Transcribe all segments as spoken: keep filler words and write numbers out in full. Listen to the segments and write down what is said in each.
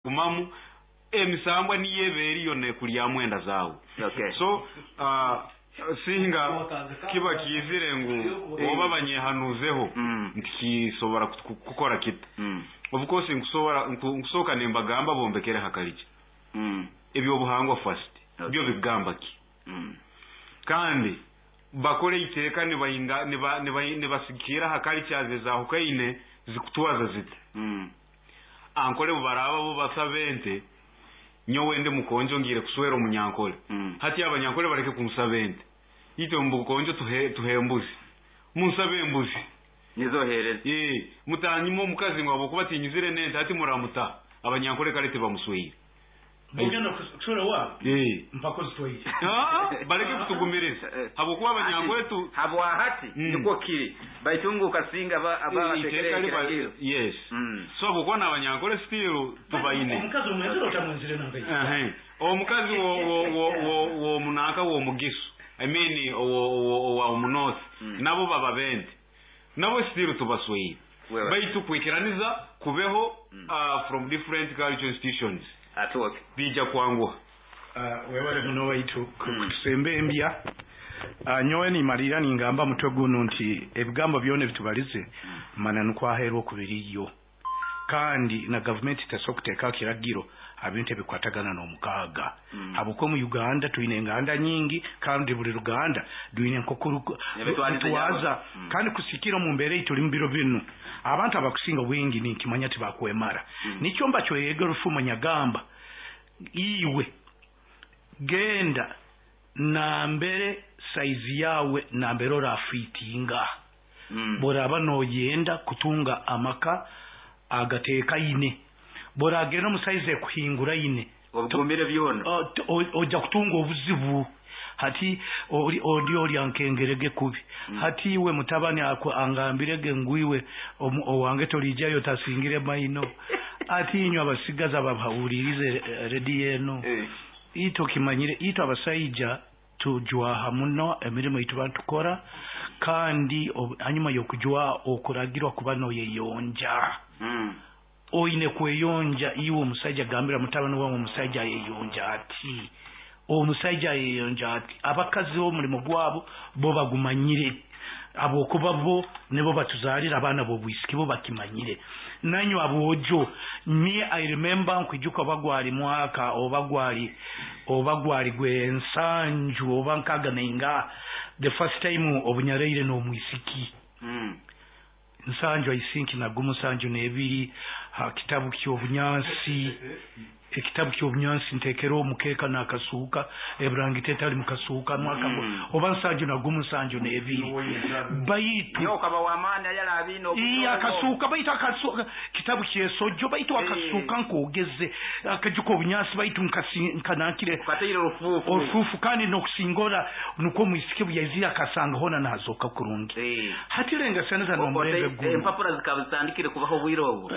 kumamu emisambwa niyeberi yone kulya mwenda zawo. Okay. So uh, singa kiba kizire ngu oba banyehanuzeho mm. ntikisobora kukora kita. Mm. Of course nkusobora nkusoka nembagamba bombekere hakalije. Mm. Ebyo buhangwa first. Okay. Byo bigamba ki. Mm. Kandi bakore iteka ne bayinga ne ba ne basikira hakali cyaze za hukaine zikutwaza zite. Mm. Ankole bubaraba bo basabente nyo wende mukonjo ngire kuswera omunyankole. Mm. Hati abanyankole bareke kumusabente. Ito mbukonjo tuhe tuhembuzi. Musabe mbuzi. Nizohereze. Eh, mutanyimo mukazi ngwabo kubatinyizire nente hati muramuta. Abanyankole kalete bamuswira. Bugenda kusura wa eh mpako zitoyi ah bareke kutugumireza habo kuba abanyankole tu habo hati niko kiri baitunguka singa aba abatekereza yes mm. So habo kwa abanyankole still tubaine omukazi omwezero otamwenzire nambe eh omukazi wo wo wo wo munaka wo mugisu I mean wo wo munosi mm. Nabo baba bende nabo still tubasweye baitu kwikiraniza kubeho mm. uh, from different cultural institutions atoke bija kwangu uh, wewe muno waitu kusembe embya uh, nyowe ni marira ningamba mutoguno nti ebigambo byone bitubalize mananu kwa hero kubiriyo kandi na government tasokuteka kiragiro abinte bikwatagana no mukaga mm. Abuko mu Uganda tuine enganda nyingi kandi buli Uganda duine nkokuru tuwaza mm. Kandi kusikira mu mbere ituli mbiro binu abantu abakusinga wingi ni kimanya tibakwemara mm. Nicho mbacho yege rufuma nyagamba iwe genda na mbere size yawe na mbere rafitinga mm. Bora bano yenda kutunga amaka agateka ine bora geno musize kuhingura ine obugumire byona oja kutunga obuzibu hati oli oli oli ankengerege kubi mm. Hati we mutabani ako angambirege ngwiwe owange tolijayo tasingire maino ati inyo abasigaza babahuririze ready yeno eh. Ito kimanyire ito abasaija tujwa hamuno emirimo itubantukora kandi anyuma yokujwa okuragirwa kubano yeyonja mm. Oine kweyonja iwo musajja gambira mutabani wa musajja yeyonja ati o musajja yeyonja ati abakazi bo mulimo gwabo bo bagumanyire abo kubabo nebo batuzalira abana bo bwisiki bo bakimanyire nanyo abojo me I remember nkujuka bagwali mwaka obagwali obagwali gwensanju obankaga nenga the first time obunyareire no mwisiki mm. Nsanju I think na gumusanju nebiri ha kitabu ky'obunyansi ekitabu ky'obunyansi ntekero mukeka na kasuka ebrangite tali mukasuka mwaka mm. Obansanju na gumusanju nebiri bayitu yo kaba wamana yala abino iya kasuka bayitu kasuka kitabu kyesojo bayitu akasuka nkogeze akajuko obunyansi bayitu nkanakire katayire rufufu rufufu kandi no kusingora nuko mwisike buyazira kasanga hona nazoka kurungi hey. Hatirenga saneza no murebe gumu empapura zikabitandikire kubaho bwirobo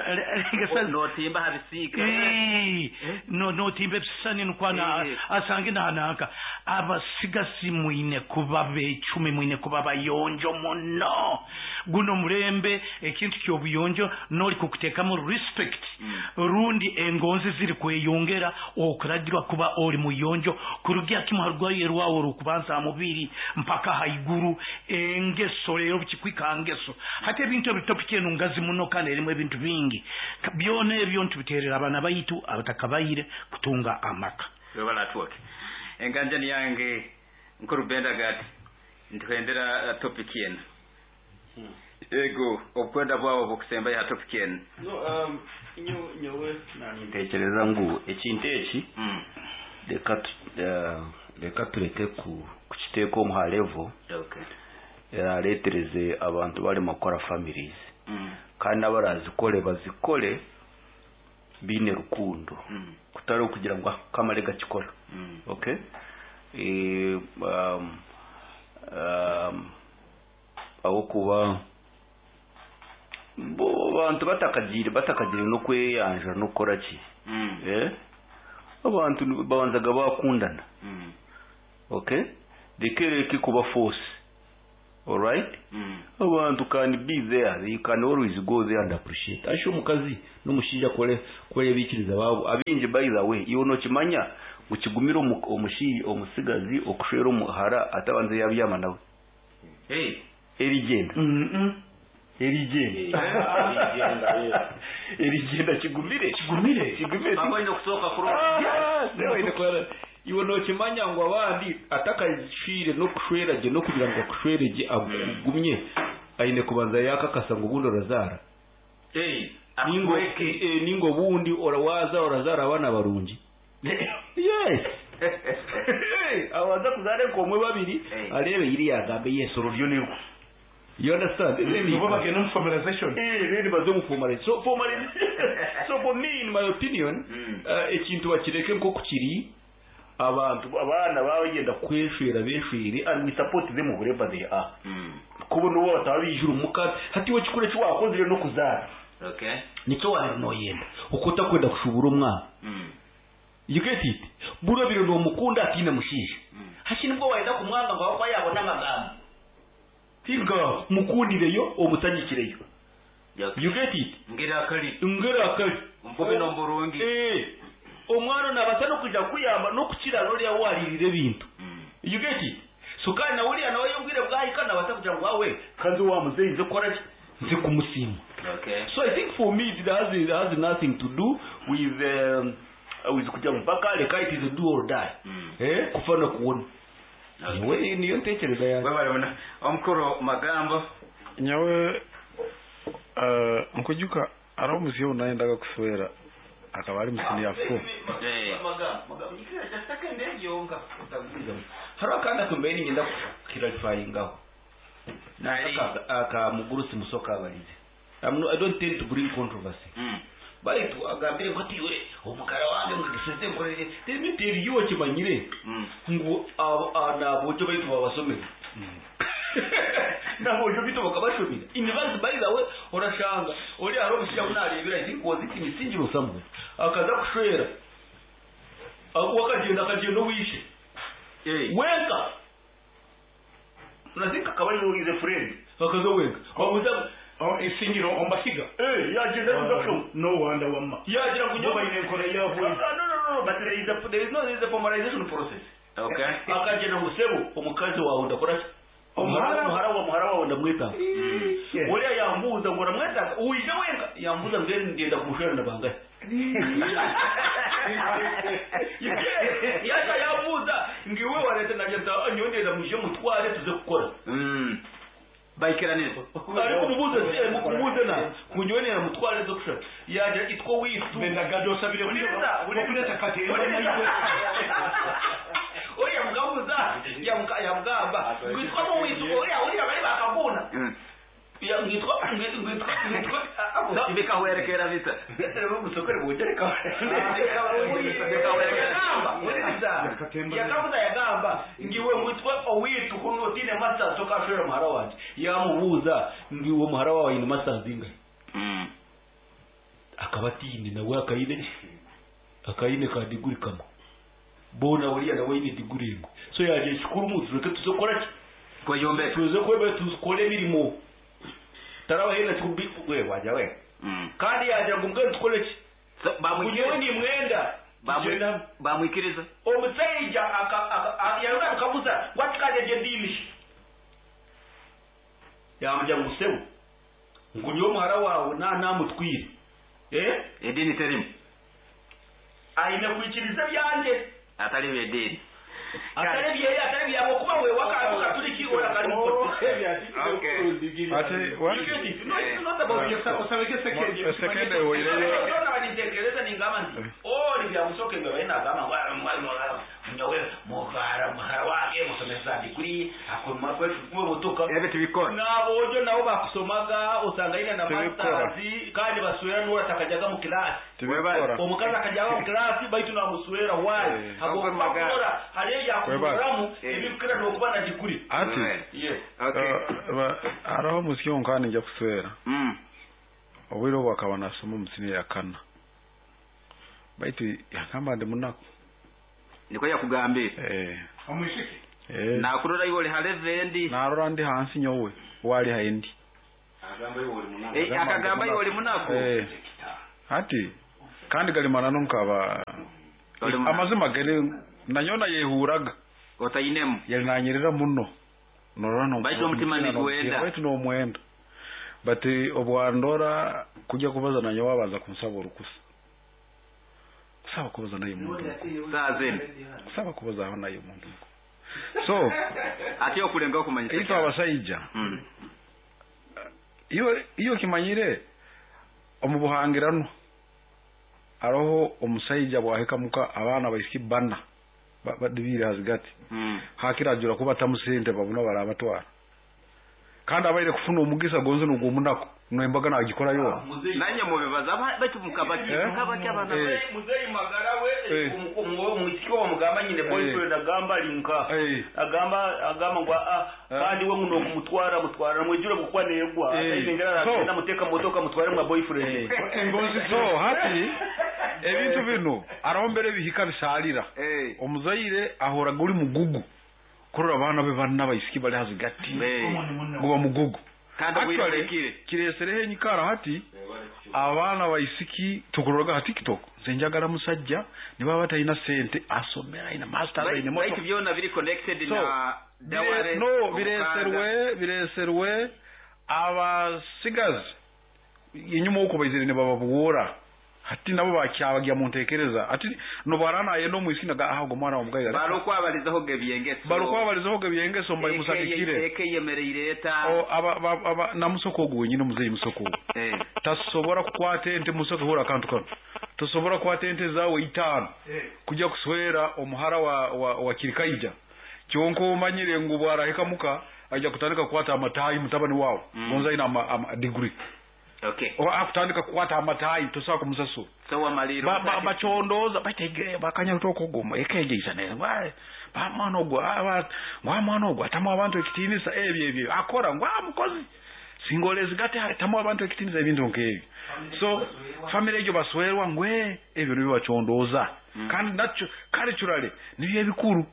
no timba habisika hey. No no timbe bisani nkwana hey. Asange na hanaka abasigasi muine kubabe cumi muine kubaba yonjo muno guno murembe ekintu kyobuyonjo noli kukuteka mu respect mm. Rundi engonzi ziri kweyongera okuradirwa kuba oli muyonjo kurugia kimarwaye rwawo rukubanza mubiri mpaka haiguru engeso lero bikikwika ngeso hate bintu bitopike nungazi muno kandi erimwe ebintu bingi byone ebyo ntubiterera abana bayitu abatakabayire kutunga amaka webala atuoke enganja ni yange nkurubenda gati ntwendera topic yena hmm. Ego okwenda bwabo bukusemba ya topic yena no um nyo nyowe nani tekereza ngu ekintu eki mm. de kat uh, de katurete ku kukiteko mu halevo okay era letereze abantu bali makora families mm. Kandi abarazikole bazikole bine rukundo mm. Kutaro kugira ngo kamalega kikora mm. Okay eh um um aho kuba bo bantu batakagire batakagire no kweyanja no kora ki mm. Eh abantu babanzaga bakundana mm. Okay dikere ki kuba force all right mm. abantu can be there, they can always go there and appreciate. Asho mukazi n'umushinja kole kole bikiriza babo abinje. By the way, iyo no kimanya ukigumira omushi omusigazi okushera omuhara atabanze yabyama nawe. Hey, erigenda mhm erigenda erigenda kigumire kigumire kigumire bakwenda kusoka kuro sewe ine kwa iyo no kimanya ngo abandi atakashire no kushwera je no kugira ngo kushwere je agumye aine kubanza yakakasa ngo bundo razara. Hey, ningo eh, ningo bundi orawaza orazara abana barungi. Yes. Hey, awaza kuzare komwe babiri arebe iri yagambe yesoro ryo nirwo. You understand? Then go back in formalization. Eh, really bazo formalization. So formalization. So for me, in my opinion, ekintu bakireke nko kukiri abantu abana bagenda kweshera beshiri and we support them wherever they are. Kubona uwo batabijuru muka hati we kikure cyo wakoze no kuzara. Okay. Nicyo wari no yenda. Ukota kwenda kushubura umwana. Mm. You get it? Buro biro no mukunda atina mushisha. Hashi nibwo waenda kumwanga ngo kwa yabona amagambo. Tinga mukundireyo omutanyikireyo. You get it? Ngira akali. Ngira akali. Mvuge no mburungi. Eh. Omwana nabatano kujya kuyamba no kukira rori yawaririre bintu. Mm. You get it? So kana uri anawe yongire bwahika nabataka kugira ngo wawe kanzi wa muzenze kora nze kumusimu. Okay. So I think for me it has, it has nothing to do with um, with kuja mpaka le kite is a do or die. Mm. Eh kufana kuona. Wewe niyo ntekereza yangu. Wewe bana omukoro magambo nyawe uh, nkujuka ara musyo nayendaga kuswera akaba ari musini yafu. Eh magambo magambo nikira cyataka ndege yonga utaguza. Haro kandi kumbeni nyenda clarifying ngaho. Nari aka mugurusi musoka abalize. I'm no, I don't tend to bring controversy. Mm. Bali tu agambire ngo tiwe omukara wange ngo gisese nkorere. Temi teri yo kimanyire. Mm. Ngo ana bojo baitu babasomera. Na bojo bitu bakabashomera. In advance by the way orashanga. Ori aro bisya unarebera I think was it in sinjiro samwe. Akaza kushwera. Ako akagenda akagenda wishe. Eh. Wenga. Unazika kabali no is a friend. Akaza wenga. Bamuza Oh, isinyiro ombasiga. Eh, yagenda kuzafu. No wonder wamma. Yagira kunyoba ine nkora yavu. No, no, no, no, but there is a there is no there is a formalization process. Okay. Akagenda musebo omukazi wawe ndakora ki? Omuhara muhara wa muhara wawe ndamwita. Yes. Uriya yambuza ngo ndamwita uije wenga yambuza ngende ngenda kumushera ndabangaye. Yaka yambuza ngiwe warete najenta anyondeza muje mutware tuze gukora. Mm. Baikiraniza. Ari kumubuza se mukumubuza na kunyone na mutware zo kushaka. Yaje itwo witu. Benda gado sabire muri. Ukuleta kati. Oya mgabuza ya mga ya mgamba. Ngitwa mu witu oya oya bari bakabuna. Ya ngitwa ngitwa ngitwa No, ibeka werekera vita. Rero musokere bugereka. Ibeka werekera gamba. Ya gamba ya gamba. Ngiwe mwitwa owitu kuno tine masa toka shora muhara wanje. Ya mubuza ngiwe muhara wawe ni masa zinga. Mm. Akabatini na we akayine akayine ka diguri kama. Bona waliya na we ni diguri ngo. So yaje shukuru mu tuzoke tuzokora ki? Kwa yombe. Tuzo kwebe tuzikole mirimo. Tarawa hena tubi we waja we. Mm. Kandi yaje ngo mbwe tukole ki? Bamuyewe ni mwenda. Bamu bamwikiriza. Omusaija aka yaruka akabuza watikaje je ndimishi. Yamujya musebu. Ngunyo muhara wawe na namutwire. Eh? Edini terimu. Aina kwikiriza byanje. Atali bedini. Atari bye atari bya ngo kuba we wakaruka turiki ora kari mu. Okay. Ate wa No, it's not about yourself. So we get second. second we ile. Nitekeleza ni ngama ndi. Oh, ni bya musoke mbe baina ngama ngwa ngwa nyowe muhara muhara wake musomesa dikuri akoma kwetu kuwe mutuka. Ebe tibikora. Nabojo nabo bakusomaga usanga ine na masters kandi baswera n'ura takajaga mu class. Tibikora. Omukazi akajaga mu class baitu na muswera wayi. Hako magara hali ya kuramu ibikira no kuba na dikuri. Ati. Yes. Okay. Araho musyo nkani nja kuswera. Mm. Obwiro bwakaba nasoma musini yakana. Baitu yakamba ndi munako. Niko yakugambye. Eh. Amwishiki. eh nakurora iwe halevendi narora ndi hansi nyowe wali haendi agamba iwe oli munako eh akagamba iwe oli munako eh ati kandi gali manano nkaba amazima gele nanyona yehuraga otayinemu yali nanyerera muno norano baito mutima ni kuenda baito no mwenda bati obwandora kujya kubaza nanyo wabaza kunsaba urukusa kusaba kubaza nayo muntu sazeni kusaba kubaza aho nayo muntu so ati okulenga okumanyisa ito abasayija mm iyo iyo kimanyire omubuhangirano aroho omusayija bwaheka muka abana bayisi bana badibira hazigati mm hakirajura kuba tamusente babuna barabatwara kandi abaire kufuna omugisa gonze no gumunako nembaga nagikora yo nanye mubibaza baitu mukabaki mukabaki abana muzeyi magara we umuko mwisiko wa mugamba nyine boyfriend agamba linka agamba agamba ngwa ah kandi we muno kumutwara mutwara mwijure gukwa negwa ayingera aragenda muteka motoka mutware mwa boyfriend ngozi so hati ebintu bino arombere bihika bisalira omuzayire ahora guri mugugu kurura abana be bana bayisiki bali hazigati ngo mugugu kandi wirekire kireserehe nyikara hati abana bayisiki tukuroga hati TikTok zenjagara musajja niba batayina sente asomera ina master ina moto bike byona biri connected na daware no bireserwe bireserwe abasigazi inyuma uko bayizire ne bababura hati nabo bakyabagiya muntekereza ati no barana ye no mwisina ga aho mwana wa mugayira baro kwabalizaho gebyengeso baro kwabalizaho gebyengeso mbaye musakikire eke yemereyireta o aba aba namusoko gwenye no muzeyi musoko eh tasobora kukwatente musoko hura kantu kantu tusobora kwatente zawe itano kujya kuswera omuhara wa wa, wa kirikaija cyonko umanyire ngo bwaraheka muka ajya kutandika kwata amatayi mutabani wao bonza ina ama, ama degree. Okay. O afutandika kwata amatayi tosaka kumusaso. Sawa maliro. Ba ba bachondoza batege bakanya toko goma ekeje isane. Ba ba mano gwa aba ngwa mano gwa tamu abantu ekitinisa ebye ebye akora ngwa mukozi. Singolezi gate tamu abantu ekitinisa ebintu nkebi. So family ejo baswerwa ngwe ebyo nibi bachondoza. Mm. Kandi nacho culturally nibi ebikuru.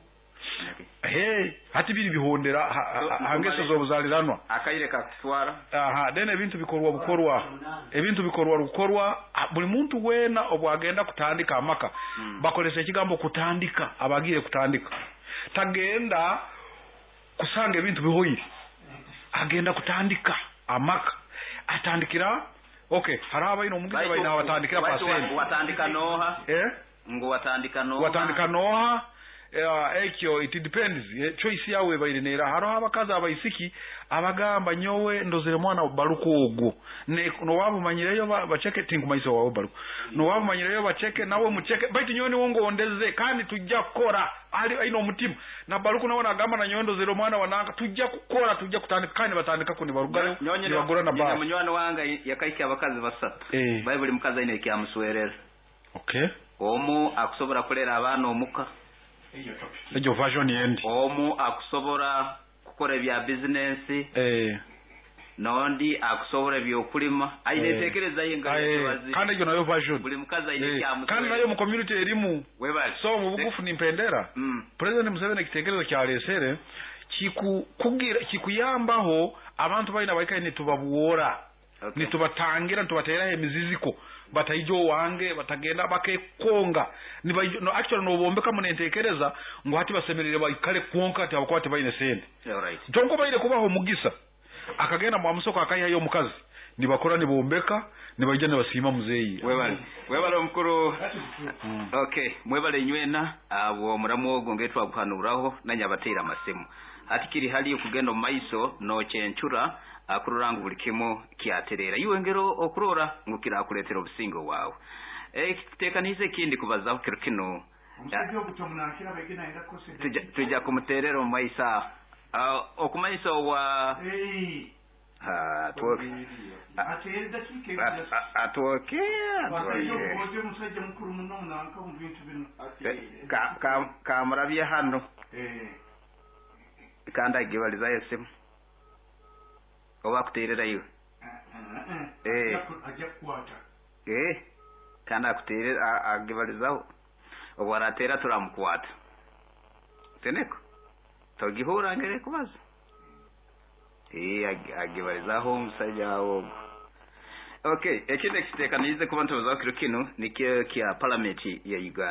Hey, hati biri bihondera hangeso zo buzaliranwa akayire kakiswara aha dene ebintu bikorwa bukorwa ebintu bikorwa rukorwa buli muntu wena obwagenda kutandika amaka mm. bakolesa ekigambo kutandika abagire kutandika tagenda kusanga ebintu bihoyire agenda kutandika amaka atandikira okay haraba ino mugize bayina watandikira pasenti watandika noha eh ngo watandika noha watandika noha Uh, ekyo it depends eh, choice yawe bayirenera haro abakaza abayisiki abagamba nyowe ndozere mwana baruko ogwo ne no wabo manyireyo bacheke tingu maiso wabo baruko no wabo manyireyo bacheke nawe mucheke baiti nyoni wongo ondeze kandi tujja kukora ali aino mutima na baruko nawe nagamba na nyondo zero mwana wananga tujja kukora tujja kutandika kandi batandika kuni barugare bagora na ba munywano wanga yakaiki abakazi basatu eh. Bible mukaza ine kya muswerera okay omu akusobora kulera abana omuka ejo version yendi omu akusobora kukora bya business eh nondi akusobora byo kulima ayinetekereza yenga yabazi kandi ejo nayo version buli mukaza ine kya muswerera kandi nayo mu community erimu webali so mu bugufu ni mpendera mm. President Museveni kitekerezo kya lesere kiku kugira kikuyambaho abantu bayina bayikaye ne tubabuora okay. Ni tubatangira tubatera emiziziko batayijo wange batagenda bakekonga ni bayijo no actually no bombeka munentekereza ngo hati basemerere bayikale konka ati abakwate bayine sente yeah, right. Jonko bayire kubaho mugisa akagenda mu amusoko akayiha yo mukazi ni bakora ni bombeka ni bajana basima muzeyi webale webale omukuru mm. Okay mwebale nywena abo muramu ogongetwa guhanuraho nanyabatera amasemu ati kiri hali kugenda maiso no chenchura akururangu bulikimo kyaterera iwengero okurora ngukira akuletera obusingo wawe eh tekanize kindi kubaza kiro kino tujja kumuterera omaisa okumaisa wa eh ha twoke atenda kike atoke atoke musajja mukuru muno nanka mu bintu bino ka ka kamurabye hano eh kanda gibaliza yesem oba kuterera iwe eh ajja kwata eh kana kuterera agibalizaho obwaratera turamukwata teneko togihura ngere kubaza eh agibarizaho umusajja wo. Okay, ekindi kitekanize kubantu bazakiro kino nikyo kya parliament ya Uganda.